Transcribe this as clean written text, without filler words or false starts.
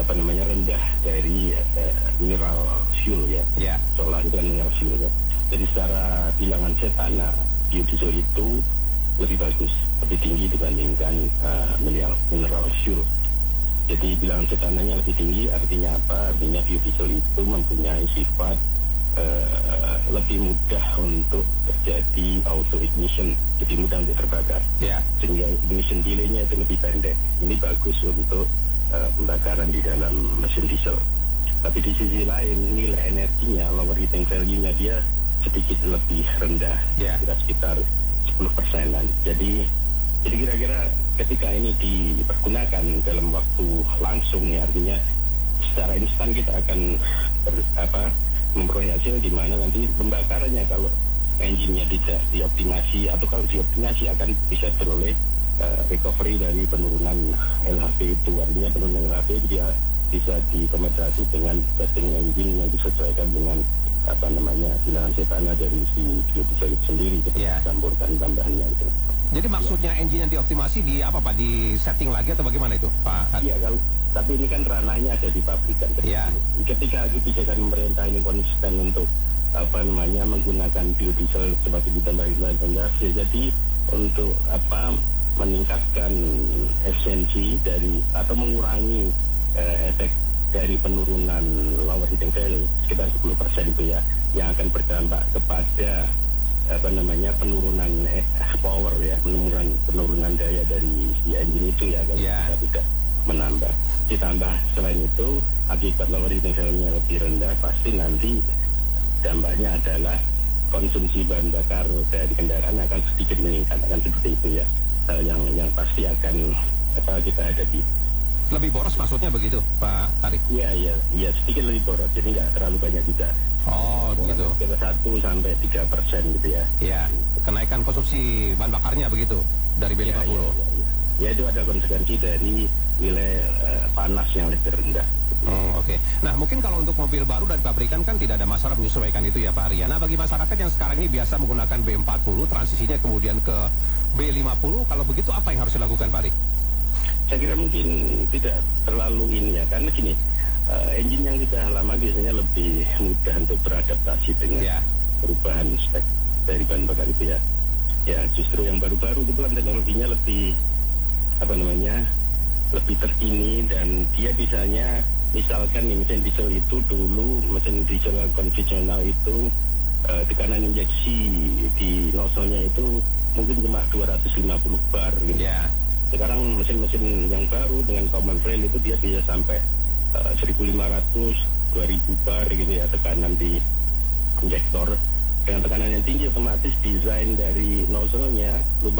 rendah dari mineral fuel ya. Solar itu kan mineral fuel ya. Jadi secara bilangan cetana biodiesel itu lebih bagus, lebih tinggi dibandingkan mineral fuel. Jadi bilangan cetananya lebih tinggi, artinya apa? Artinya biodiesel itu mempunyai sifat lebih mudah untuk terjadi auto ignition, lebih mudah untuk terbakar. Sehingga ignition delay-nya itu lebih pendek. Ini bagus untuk pembakaran di dalam mesin diesel. Tapi di sisi lain nilai energinya, lower heating value-nya dia sedikit lebih rendah, sekitar 10%-an. Jadi kira-kira ketika ini dipergunakan dalam waktu langsung ya, artinya secara instan kita akan memperoleh hasil di mana nanti pembakarannya kalau engine-nya tidak dioptimasi, atau kalau dioptimasi akan bisa beroleh recovery dari penurunan LHV itu. Artinya penurunan LHV dia bisa dikompensasi dengan setting engine yang disesuaikan dengan bilangan cetana dari si biodiesel itu sendiri, kita campurkan tambahannya itu. Jadi maksudnya engine yang dioptimasi di apa Pak? Di setting lagi atau bagaimana itu Pak? Iya, tapi ini kan ranahnya ada di pabrikan. Ketika kebijakan pemerintah ini konsisten untuk menggunakan biodiesel sebagai ditambah gas, ya jadi untuk meningkatkan efisiensi dari atau mengurangi efek dari penurunan lower heating value sekitar 10% itu ya, yang akan berdampak kepada penurunan power ya, penurunan daya dari si engine itu ya, kalau kita tidak menambah. Ditambah selain itu, akibat lower heating value-nya lebih rendah, pasti nanti dampaknya adalah konsumsi bahan bakar dari kendaraan akan sedikit meningkat, akan seperti itu ya, yang pasti akan kita hadapi. Lebih boros maksudnya begitu Pak Arik? Iya, sedikit lebih boros, jadi nggak terlalu banyak juga. Oh begitu. Sekitar 1-3% gitu ya. Iya, kenaikan konsumsi bahan bakarnya begitu dari B50. Ya itu ada konsekuensi dari nilai panas yang lebih rendah. Oke. Nah mungkin kalau untuk mobil baru dari pabrikan kan tidak ada masalah menyesuaikan itu ya Pak Arya. Nah bagi masyarakat yang sekarang ini biasa menggunakan B40, transisinya kemudian ke B50, kalau begitu apa yang harus dilakukan Pak Arik? Saya kira mungkin tidak terlalu ini ya, karena gini, engine yang sudah lama biasanya lebih mudah untuk beradaptasi dengan perubahan spek dari bahan bakar itu ya. Ya justru yang baru-baru itu kan teknologinya lebih lebih terkini, dan dia misalkan nih mesin diesel itu dulu, mesin diesel konvensional itu tekanan injeksi di nozzle-nya itu mungkin cuma 250 bar gitu. Sekarang mesin-mesin yang baru dengan common rail itu dia bisa sampai 1.500, 2.000 bar gitu ya, tekanan di injektor. Dengan tekanan yang tinggi otomatis desain dari nozzle-nya